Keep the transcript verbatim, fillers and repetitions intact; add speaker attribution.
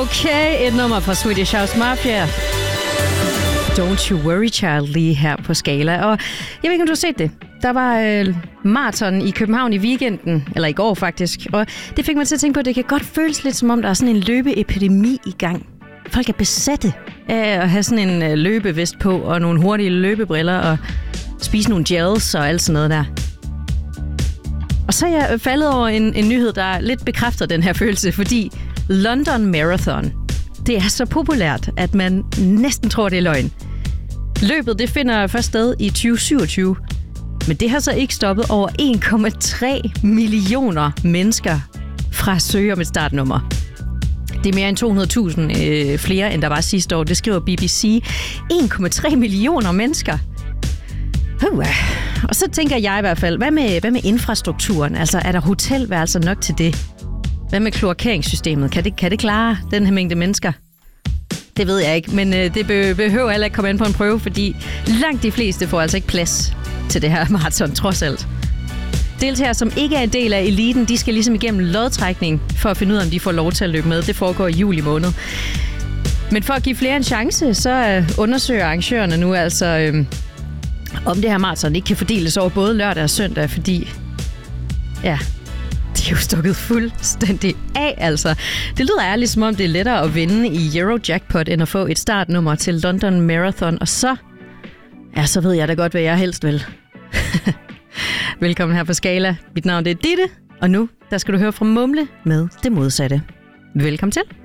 Speaker 1: Okay, et nummer fra Swedish House Mafia. Don't You Worry Child lige her på Skala. Og jeg ved ikke, om du har set det. Der var øh, maraton i København i weekenden, eller i går faktisk. Og det fik mig til at tænke på, at det kan godt føles lidt som om, der er sådan en løbeepidemi i gang. Folk er besatte af at have sådan en øh, løbevest på, og nogle hurtige løbebriller, og spise nogle gels og alt sådan noget der. Og så er jeg faldet over en, en nyhed, der lidt bekræfter den her følelse, fordi London Marathon, det er så populært, at man næsten tror, det er løgn. Løbet det finder først sted i tyve syvogtyve, men det har så ikke stoppet over en komma tre millioner mennesker fra at søge om et startnummer. Det er mere end to hundrede tusind øh, flere, end der var sidste år. Det skriver B B C. en komma tre millioner mennesker. Uh, og så tænker jeg i hvert fald, hvad med, hvad med infrastrukturen? Altså, er der hotelværelser nok til det? Hvad med kloakeringssystemet? Kan det, kan det klare den her mængde mennesker? Det ved jeg ikke, men øh, det be- behøver heller ikke komme ind på en prøve, fordi langt de fleste får altså ikke plads til det her maraton, trods alt. Deltagere, som ikke er en del af eliten, de skal ligesom igennem lodtrækning for at finde ud af, om de får lov til at løbe med. Det foregår i juli måned. Men for at give flere en chance, så øh, undersøger arrangørerne nu altså, øh, om det her maraton ikke kan fordeles over både lørdag og søndag, fordi ja, de er jo stukket fuldstændig af, altså. Det lyder ærligt, som om det er lettere at vinde i Eurojackpot, end at få et startnummer til London Marathon. Og så, ja, så ved jeg da godt, hvad jeg helst vil. Velkommen her på Skala. Mit navn det er Ditte, og nu der skal du høre fra Mumle med det modsatte. Velkommen til.